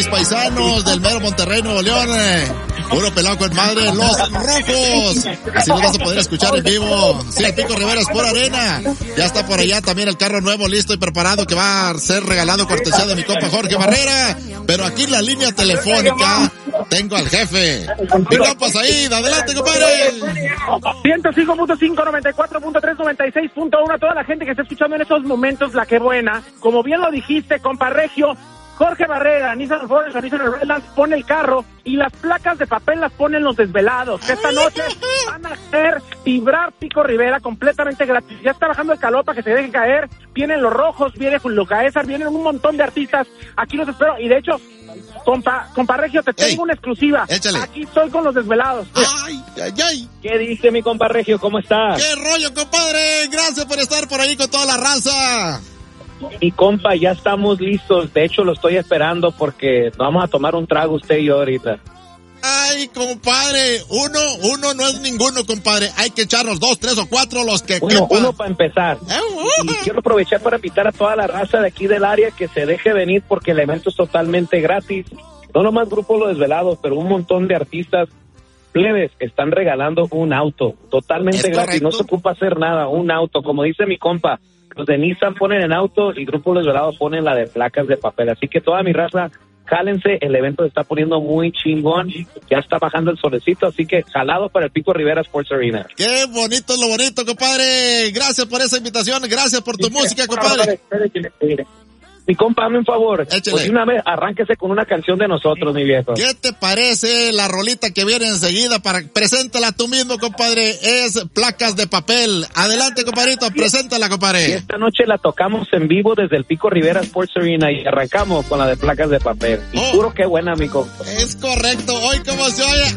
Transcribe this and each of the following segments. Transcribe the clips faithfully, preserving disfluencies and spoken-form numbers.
Paisanos del mero Monterrey, Nuevo León, eh, puro pelado con madre, los rojos. Así los vas a poder escuchar en vivo. Sí, el Pico Rivera es pura arena. Ya está por allá también el carro nuevo listo y preparado que va a ser regalado cortesía de mi compa Jorge Barrera. Pero aquí en la línea telefónica tengo al jefe. Mi compa Said, adelante, compadre. ciento cinco punto cinco, noventa y cuatro punto tres, noventa y seis punto uno. A toda la gente que está escuchando en estos momentos, la que buena. Como bien lo dijiste, compa Regio, Jorge Barrera, Nissan Forest, Nissan Redlands pone el carro y las placas de papel las ponen los desvelados. Que esta noche van a hacer vibrar Pico Rivera completamente gratis. Ya está bajando el calor para que se dejen caer. Vienen los rojos, viene Julio Caesar, vienen un montón de artistas. Aquí los espero. Y de hecho, compa, compa Regio, te tengo Ey, una exclusiva. Échale. Aquí estoy con los desvelados. Ay, ay, ay. ¿Qué dice mi compa Regio? ¿Cómo estás? ¿Qué rollo, compadre? Gracias por estar por ahí con toda la raza. Mi compa, ya estamos listos. De hecho, lo estoy esperando porque vamos a tomar un trago usted y yo ahorita. Ay, compadre, uno, uno no es ninguno, compadre. Hay que echarnos dos, tres o cuatro los que Uno, quepan. uno para empezar. Y quiero aprovechar para invitar a toda la raza de aquí del área que se deje venir porque el evento es totalmente gratis. No nomás Grupo Los Desvelados, pero un montón de artistas plebes están regalando un auto totalmente gratis. Correcto. No se ocupa hacer nada, un auto. Como dice mi compa, los de Nissan ponen en auto y Grupo Los Desvelados ponen la de placas de papel. Así que toda mi raza, jálense, el evento se está poniendo muy chingón. Ya está bajando el solecito, así que jalado para el Pico Rivera Sports Arena. Qué bonito es lo bonito, compadre. Gracias por esa invitación, gracias por tu sí, música, compadre. Mi compa, hazme un favor. Échale. Pues una vez, arránquese con una canción de nosotros, mi viejo. ¿Qué te parece la rolita que viene enseguida? Para preséntala tú mismo, compadre. Es Placas de Papel. Adelante, compadrito, preséntala, compadre. Y esta noche la tocamos en vivo desde el Pico Rivera Sports Arena y arrancamos con la de Placas de Papel. Y oh, juro que buena, mi compa. Es correcto. Hoy como se oye.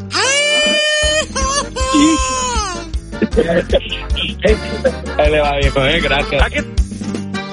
Ahí le va, viejo, eh, gracias. Aquí